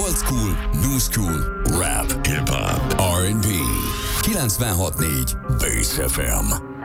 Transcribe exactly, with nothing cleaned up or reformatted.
Old school, new school, rap, hip-hop, R and B. kilencvenhat négy Bass ef em.